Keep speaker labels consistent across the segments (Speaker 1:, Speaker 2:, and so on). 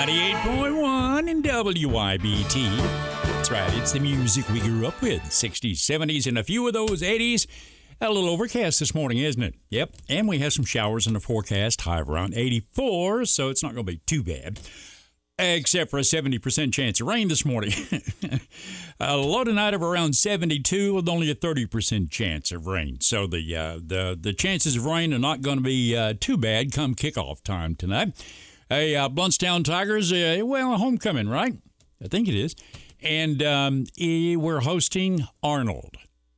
Speaker 1: 98.1 in WIBT. That's right, it's the music we grew up with. 60s, 70s, and a few of those 80s. A little overcast this morning, isn't it? Yep, and we have some showers in the forecast. High of around 84, so it's not going to be too bad. Except for a 70% chance of rain this morning. A low tonight of around 72 with only a 30% chance of rain. So the chances of rain are not going to be too bad come kickoff time tonight. Hey, Bluntstown Tigers, homecoming, right? I think it is. And we're hosting Arnold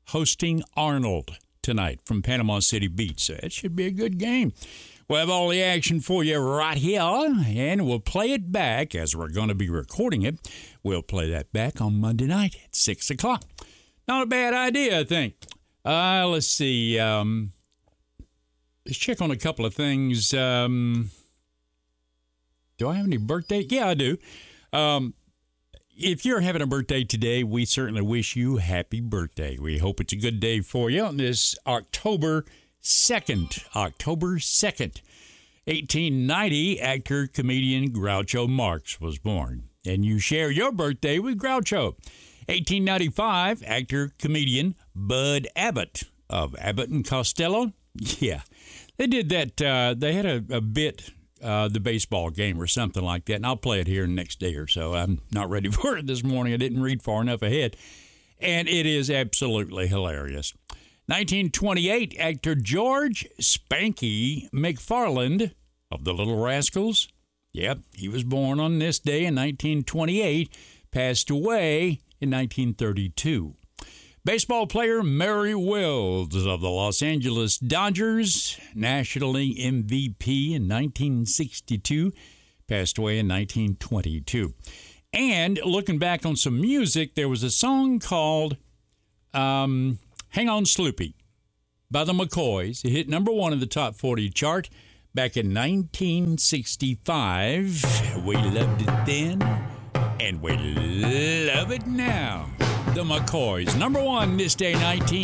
Speaker 1: tonight from Panama City Beach. So it should be a good game. We'll have all the action for you right here, and we'll play it back as we're going to be recording it. We'll play that back on Monday night at 6 o'clock. Not a bad idea, I think. Let's see. Let's check on a couple of things. Do I have any birthday? Yeah, I do. If you're having a birthday today, we certainly wish you happy birthday. We hope it's a good day for you on this October 2nd, 1890, actor, comedian Groucho Marx was born. And you share your birthday with Groucho. 1895, actor, comedian Bud Abbott of Abbott and Costello. Yeah, they did that. They had a bit, the baseball game or something like that. And I'll play it here next day or so. I'm not ready for it this morning. I didn't read far enough ahead. And it is absolutely hilarious. 1928, actor George Spanky McFarland of the Little Rascals. Yep, he was born on this day in 1928, passed away in 1932. Baseball player Mary Wells of the Los Angeles Dodgers, National League MVP in 1962, passed away in 1922. And looking back on some music, there was a song called Hang On Sloopy by the McCoys. It hit number one in the top 40 chart back in 1965. We loved it then, and we love it now. The McCoys, number one this day, 19.